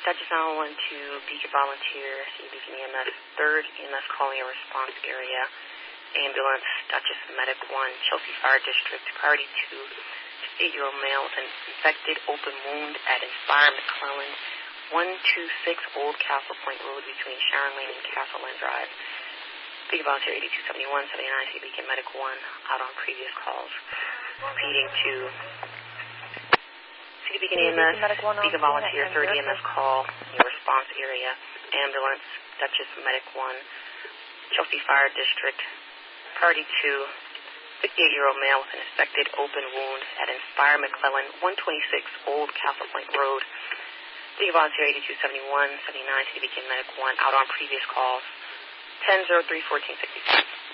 Dutchess 911 to Beacon Volunteer, Beacon EMS, 3rd EMS calling a response area. Ambulance, Dutchess Medic 1, Chelsea Fire District, priority 2, 8-year-old male with an infected open wound at Inspire McClellan, 126 Old Castle Point Road between Sharon Lane and Castleland Drive. Beacon Volunteer 8271, 79, Beacon Medic 1, out on previous calls. Repeating to City Beacon EMS, Beacon Volunteer, 3rd EMS call, your response area. Ambulance, Dutchess Medic 1, Chelsea Fire District, priority 2, 58-year-old male with an infected open wound at Inspire McClellan, 126 Old Castle Point Road. Beacon Volunteer 8271, 79, City Beacon Medic 1, out on previous calls. 10-03-1465.